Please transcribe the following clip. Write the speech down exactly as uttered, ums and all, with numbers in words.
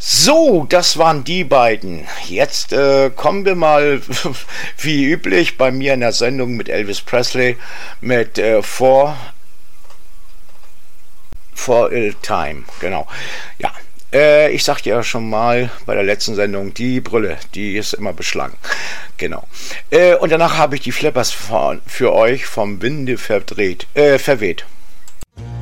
So, das waren die beiden. Jetzt äh, kommen wir mal, wie üblich, bei mir in der Sendung mit Elvis Presley mit äh, For, For a Time. Genau. Ja, äh, ich sagte ja schon mal bei der letzten Sendung, die Brille, die ist immer beschlagen. Genau. Äh, und danach habe ich die Flippers für euch vom Winde verdreht, äh, verweht.